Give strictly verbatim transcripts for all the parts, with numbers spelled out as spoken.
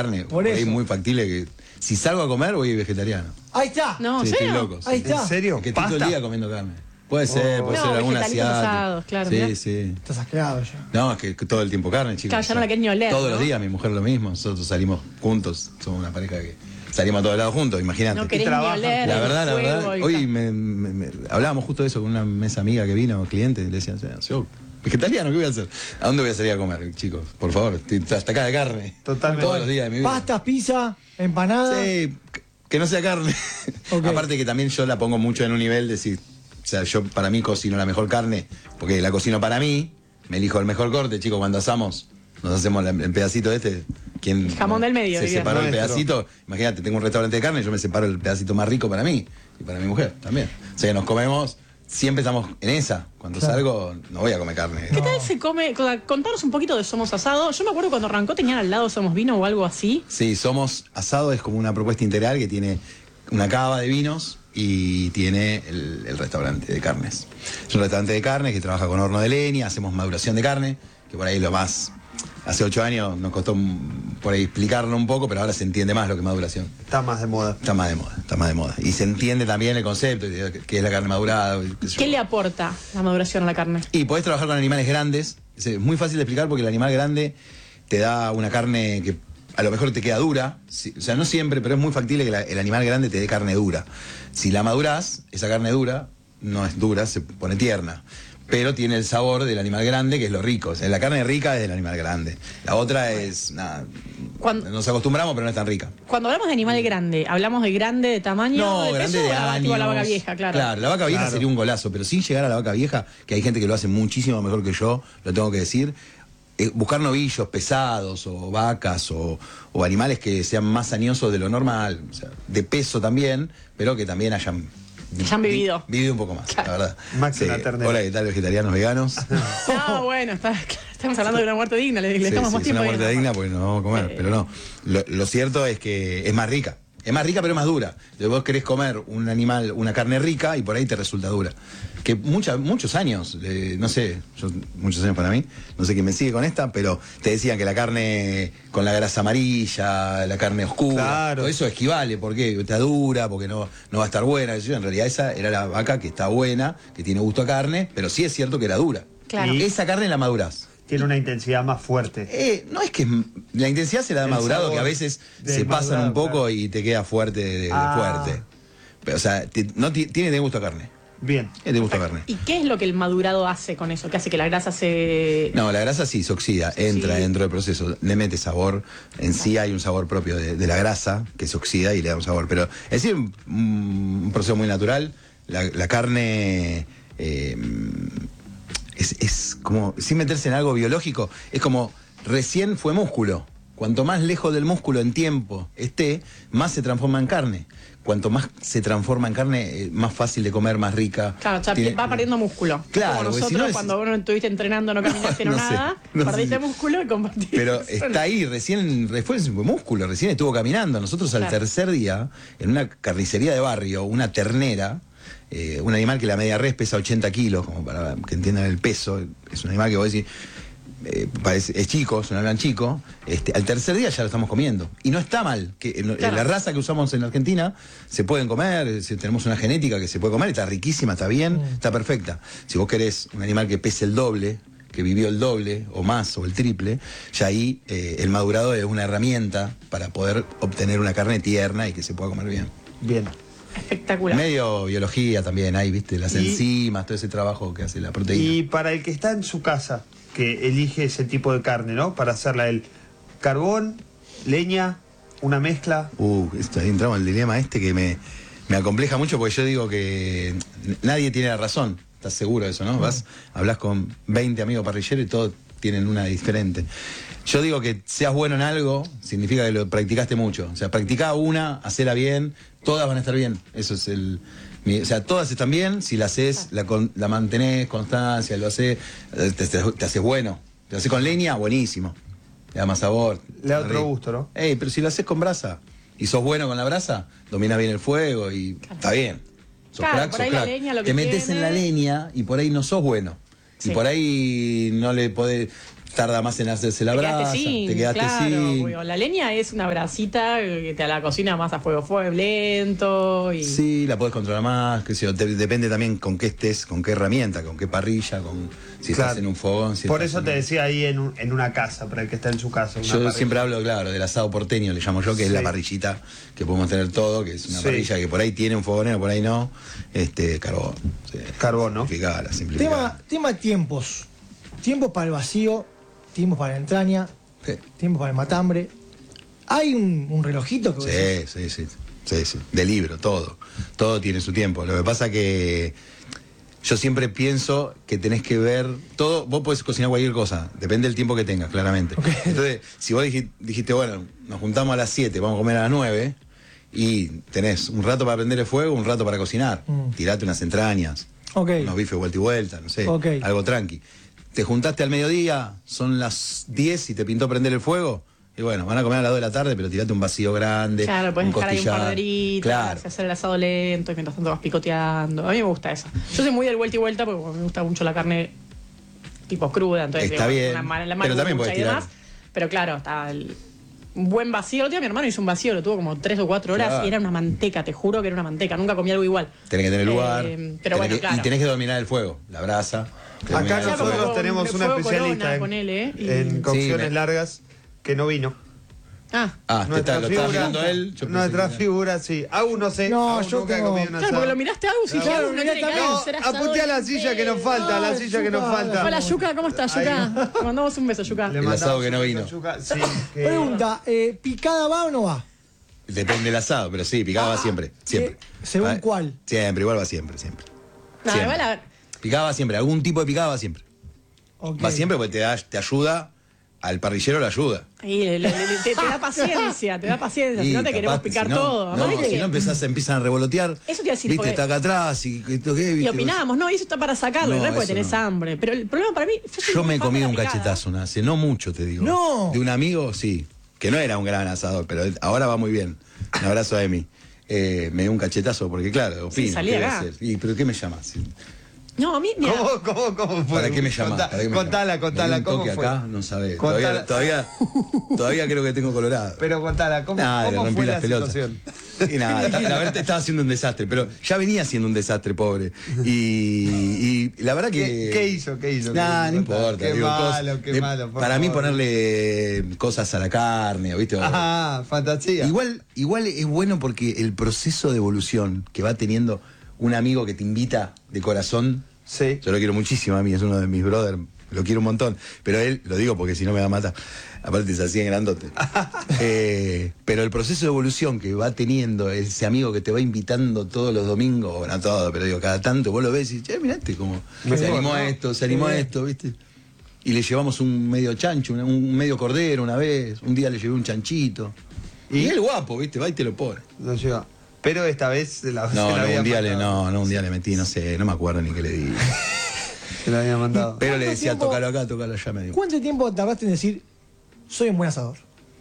carne. Por eso. Es muy factible que si salgo a comer voy vegetariano. Ahí está. No, Sí, ¿en estoy serio? loco. Ahí sí. está. ¿En serio? Es que estoy todo el día comiendo carne. Puede ser, puede No, ser alguna vegetalitos asiática. asados, claro, Sí, mirá. sí. Estás asqueado ya. No, es que todo el tiempo carne, chicos. Claro, ya no la querés ni oler, Todos ¿no? los días, mi mujer lo mismo. Nosotros salimos juntos. Somos una pareja que salimos a todos lados juntos, imagínate. No querés ni trabajan. oler. La el verdad, la fuego verdad. y Hoy tal. me, me- me- hablábamos justo de eso con una mesa amiga que vino, cliente, y le decían, yo, vegetariano, ¿qué voy a hacer? ¿A dónde voy a salir a comer, chicos? Por favor, estoy hasta acá de carne. Totalmente. Todos los días de mi vida. Pastas, pizza, empanadas. Sí, que no sea carne. Ok. Aparte que también yo la pongo mucho en un nivel de decir, o sea, yo para mí cocino la mejor carne, porque la cocino para mí, me elijo el mejor corte, chicos, cuando asamos, nos hacemos la- el pedacito este. Quien El jamón del medio, se diría. separó el Nuestro. pedacito, imagínate, tengo un restaurante de carne, yo me separo el pedacito más rico para mí y para mi mujer también. O sea que nos comemos, siempre estamos en esa. Cuando Claro. salgo, no voy a comer carne. ¿Qué tal se come? Contanos un poquito de Somos Asado. Yo me acuerdo cuando arrancó tenían al lado Somos Vino o algo así. Sí, Somos Asado es como una propuesta integral que tiene una cava de vinos y tiene el, el restaurante de carnes. Es un restaurante de carnes que trabaja con horno de leña, hacemos maduración de carne, que por ahí lo más... Hace ocho años nos costó mm, por ahí explicarlo un poco, pero ahora se entiende más lo que es maduración. Está más de moda. Está más de moda, está más de moda. Y se entiende también el concepto, que es la carne madurada. qué sé yo. ¿Qué le aporta la maduración a la carne? Y podés trabajar con animales grandes. Es muy fácil de explicar porque el animal grande te da una carne que a lo mejor te queda dura. Sí, o sea, no siempre, pero es muy factible que la- el animal grande te dé carne dura. Si la madurás, esa carne dura no es dura, se pone tierna. Pero tiene el sabor del animal grande, que es lo rico. O sea, la carne rica es del animal grande. La otra es, nada, Cuando- nos acostumbramos, pero no es tan rica. Cuando hablamos de animal grande, ¿hablamos de grande de tamaño? No, de grande peso, de o la- años. tipo la vaca vieja, claro. Claro, la vaca vieja Claro. sería un golazo, pero sin llegar a la vaca vieja, que hay gente que lo hace muchísimo mejor que yo, lo tengo que decir. eh, buscar novillos pesados o vacas o, o animales que sean más añosos de lo normal, o sea, de peso también, pero que también hayan... Que hayan vivido. Vivido un poco más, la verdad. Maxi una ternera. Hola, ¿qué tal, vegetarianos, veganos? Ah, bueno, está, estamos hablando de una muerte digna, le, le Sí, estamos sí, más es una tiempo. muerte viendo. digna porque no vamos a comer, Eh. pero no. Lo, lo cierto es que es más rica. Es más rica pero más dura. Entonces vos querés comer un animal, una carne rica y por ahí te resulta dura. Que mucha, muchos años, eh, no sé, yo, muchos años para mí, no sé quién me sigue con esta, pero te decían que la carne con la grasa amarilla, la carne oscura, Claro. todo eso equivale, porque está dura, porque no, no va a estar buena. Yo, en realidad esa era la vaca que está buena, que tiene gusto a carne, pero sí es cierto que era dura. Claro. Y esa carne la madurás. Tiene una intensidad más fuerte. Eh, no es que la intensidad se la da El madurado, sabor que a veces del se pasan madurado, un poco claro. y te queda fuerte de, de Ah. fuerte. Pero, o sea, te- no ti- tiene de gusto a carne. Bien. Es de gusto a carne. ¿Y qué es lo que el madurado hace con eso? ¿Qué hace que la grasa se...? No, la grasa sí se oxida, entra Sí. dentro del proceso, le mete sabor. En sí hay un sabor propio de, de la grasa que se oxida y le da un sabor. Pero es decir, un, un proceso muy natural. La, la carne eh, es, es como, sin meterse en algo biológico, es como recién fue músculo. Cuanto más lejos del músculo en tiempo esté, más se transforma en carne. Cuanto más se transforma en carne, eh, más fácil de comer, más rica. Claro, o sea, Tiene- va perdiendo músculo. Claro, Como porque nosotros, si no es- cuando uno estuviste entrenando, no caminaste, no, No sé, nada, no sé perdiste si- músculo y compartiste. Pero está ahí, recién fue músculo, recién estuvo caminando. Nosotros al Claro. tercer día, en una carnicería de barrio, una ternera, eh, un animal que la media res pesa ochenta kilos, como para que entiendan el peso, es un animal que vos decís, eh, parece- es chico, es un animal chico, este, al tercer día ya lo estamos comiendo. Y no está mal, que en, en Claro. la raza que usamos en Argentina se pueden comer, eh, si tenemos una genética que se puede comer, está riquísima, está bien, está perfecta. Si vos querés un animal que pese el doble, que vivió el doble o más o el triple, ya ahí eh, el madurado es una herramienta para poder obtener una carne tierna y que se pueda comer bien. Bien. Espectacular. Medio biología también, ahí, viste, las Y- enzimas, todo ese trabajo que hace la proteína. Y para el que está en su casa, que elige ese tipo de carne, ¿no? Para hacerla el carbón, leña, una mezcla. Uh, esto, ahí entramos en el dilema este que me, me acompleja mucho porque yo digo que nadie tiene la razón. ¿Estás seguro de eso, no? Vas, hablas con veinte amigos parrilleros y todos tienen una diferente. Yo digo que seas bueno en algo, significa que lo practicaste mucho. O sea, practicá una, hacela bien, todas van a estar bien. Eso es el... mi- o sea, todas están bien, si la haces, la, con- la mantenés, constancia, lo haces, eh, te, te- te haces bueno. Te lo haces con leña, buenísimo. Le da más sabor. Le da otro Rico. gusto, ¿no? Ey, pero si lo haces con brasa y sos bueno con la brasa, dominas bien el fuego y está bien. Sos Claro, crack, por sos ahí la crack. leña lo que Te metes tiene- en la leña y por ahí no sos bueno. Sí. Y por ahí no le podés. tarda más en hacerse la Te quedaste brasa, sin, te quedaste claro, sin. porque la leña es una brasita que te la cocina más a fuego, fuego lento y... Sí, la podés controlar más, que sé yo, te- depende también con qué estés, con qué herramienta, con qué parrilla, con si Claro. estás en un fogón. Si Por estás eso en te un- decía ahí en, un- en una casa, para el que está en su casa. una Yo parrilla. siempre hablo, claro, del asado porteño, le llamo yo, que es Sí. la parrillita que podemos tener todo, que es una Sí. parrilla que por ahí tiene un fogonero, por ahí no. Este, carbón. Sí. Carbón, ¿no? Simplificala, simplificala. Tema, tema tiempos. Tiempos para el vacío, tiempos para la entraña, Sí. tiempos para el matambre. ¿Hay un, un relojito que vos decís? Sí, sí, sí, sí, sí. De libro, todo. Todo tiene su tiempo. Lo que pasa que yo siempre pienso que tenés que ver todo. Vos podés cocinar cualquier cosa, depende del tiempo que tengas, claramente. Entonces, si vos dijiste, dijiste, bueno, nos juntamos a las siete, vamos a comer a las nueve, y tenés un rato para prender el fuego, un rato para cocinar. Mm. Tirate unas entrañas, Ok. unos bifes vuelta y vuelta, no sé, Ok. algo tranqui. Te juntaste al mediodía, son las diez y te pintó prender el fuego. Y bueno, van a comer a las dos de la tarde, pero tirate un vacío grande. Claro, puedes un dejar ahí un par de costillar. horitas, Claro. hacer el asado lento y mientras tanto vas picoteando. A mí me gusta eso. Yo soy muy del vuelta y vuelta porque me gusta mucho la carne tipo cruda, entonces Está digo, bien, una ma- la pero también marucha podés y demás. tirar. Pero claro, está el un buen vacío. El otro día mi hermano hizo un vacío, lo tuvo como tres o cuatro horas Claro. y era una manteca, te juro que era una manteca. Nunca comí algo igual. Tenés que tener lugar. Eh, tenés pero bueno, que- claro. Y tenés que dominar el fuego, la brasa. que Acá dominar el nosotros- fuego. nosotros tenemos de una fuego especialista corona, en, ponele, ¿eh? Y- en cocciones Sí, me- largas que no vino. Ah, Ah, te Nuestra está, lo estaba figura- mirando él. yo pensé Nuestra que- figura, sí. Aún no sé. No, aún yo nunca he tengo- comido un claro, asado. porque lo miraste a Agus y Claro, claro, no tiene mirá, ganas de No, hacer asado apunté a la y- silla que nos falta, la Ay, silla que nos Yuka. falta. Hola, Yuka, ¿cómo estás, Yuka? Te mandamos un beso, Yuka. Le El mandamos asado que no un vino. beso a Yuka. Sí, que- Pregunta, eh, ¿picada va o no va? Depende del asado, pero sí, picaba siempre. Siempre. ¿qué? ¿Según Ah, cuál? Siempre, igual va siempre, siempre. No, Siempre. igual a- Picaba siempre, algún tipo de picada va siempre. Ok. Va siempre porque te, da, te ayuda, al parrillero le ayuda. ahí le- le- le- te, te da paciencia, te da paciencia, si Y no te capaz queremos que picar si no- todo. No, Además, viste si que- no empezás, empiezan a revolotear. Eso te iba a decir, Viste, porque- está acá atrás y esto qué, Y viste. opinábamos, no, y eso está para sacarlo, No, no es porque eso tenés no. hambre. Pero el problema para mí. Yo, soy Yo muy me he fan de comido la un picada. cachetazo, una- hace no mucho te digo. No. De un amigo, sí. Que no era un gran asador, pero ahora va muy bien. Un abrazo a Emi. Eh, me dio un cachetazo porque, claro, opino. salí ¿qué voy a acá. hacer? ¿Y, ¿Pero qué me llamas? No, a mí, mira, ¿Cómo, cómo, cómo fue? ¿Para qué me llamas? Contá- ¿Para qué me Contala, llamás? contala, Me dio un ¿cómo toque fue? acá, no sabés. Contala. Todavía, todavía, todavía creo que tengo colorado. Pero contala, ¿cómo, Nada, le cómo rompí fue las la pelotas. situación? Y nada, la verdad estaba haciendo un desastre, pero ya venía siendo un desastre, pobre. Y, y la verdad que. ¿Qué- qué hizo? ¿Qué hizo? Nah, ¿Qué no hizo? importa. Qué digo, malo, cosas- qué de- malo, por Para mí favor. ponerle cosas a la carne, ¿viste? O- Ah, fantasía. Igual, igual es bueno porque el proceso de evolución que va teniendo un amigo que te invita de corazón, Sí. yo lo quiero muchísimo a mí, es uno de mis brothers, lo quiero un montón, pero él, lo digo porque si no me va a matar, aparte es así en grandote. Eh, pero el proceso de evolución que va teniendo ese amigo que te va invitando todos los domingos, bueno, no todo, pero digo, cada tanto vos lo ves y dices, che, mirá este como Mejor, se animó ¿no? a esto, se animó Qué a bien. esto, ¿viste? Y le llevamos un medio chancho, un, un medio cordero una vez, un día le llevé un chanchito. Y, ¿Y? él guapo, ¿viste? Va y te lo pone. No llega. Pero esta vez se la, se No, la no, había un día le, mandado. no, no, un día le metí, no sé, no me acuerdo ni qué le di. Se la había mandado. Pero le ¿Cuánto decía, tiempo- tocalo acá, tocalo allá, me dijo. ¿Cuánto tiempo tardaste en decir, soy un buen asador?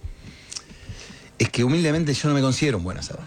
Es que humildemente yo no me considero un buen asador.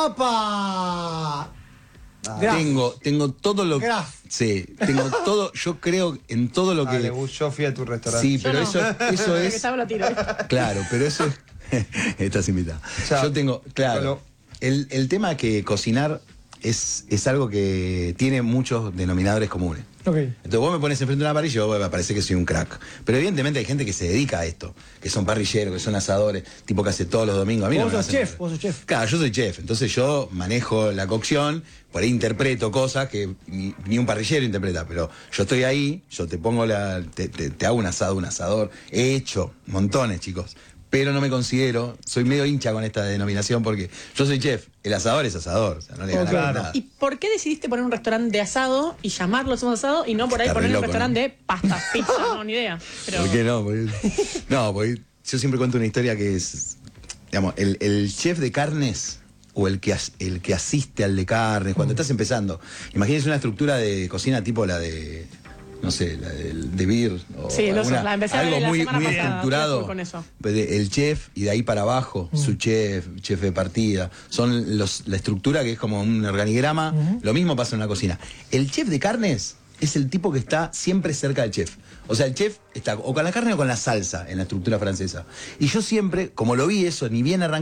¡Apa! Graf. Tengo, tengo todo lo que. Graf. Sí, tengo todo, yo creo en todo lo que. Dale, Gus, yo fui a tu restaurante. Sí, Yo pero no. eso, eso que es. estaba lo tiro. Claro, pero eso es. Estás invitada. Chao. Yo tengo, claro. Solo. El, el tema que cocinar es, es algo que tiene muchos denominadores comunes. Ok. Entonces vos me pones enfrente de una parrilla y vos me parece que soy un crack. Pero evidentemente hay gente que se dedica a esto, que son parrilleros, que son asadores, tipo que hace todos los domingos. A mí no Vos me sos hacen- chef, vos sos chef. Claro, yo soy chef, entonces yo manejo la cocción, por ahí interpreto cosas que ni, ni un parrillero interpreta, pero yo estoy ahí, yo te pongo la, te, te- te hago un asado, un asador, he hecho montones, chicos, pero no me considero, soy medio hincha con esta denominación porque yo soy chef, el asador es asador, o sea, no le gana Ok. nada. ¿Y por qué decidiste poner un restaurante de asado y llamarlo Somos Asado y no por ahí Está re poner un loco, restaurante ¿no? de pasta, pizza? No, ni idea. Pero ¿Por qué no? Porque, no, porque yo siempre cuento una historia que es, digamos, el, el chef de carnes o el que, as- el que asiste al de carnes, cuando estás empezando, imagínense una estructura de cocina tipo la de, no sé, la del de Beer, o Sí, no sé, alguna- la empecé a ver algo la muy, semana muy pasada, estructurado. fui con eso. Pues de- el chef y de ahí para abajo, su chef, chef de partida, son los, la estructura que es como un organigrama, Ujú. lo mismo pasa en una cocina. El chef de carnes es el tipo que está siempre cerca del chef. O sea, el chef está o con la carne o con la salsa en la estructura francesa. Y yo siempre, como lo vi eso, ni bien arranqué,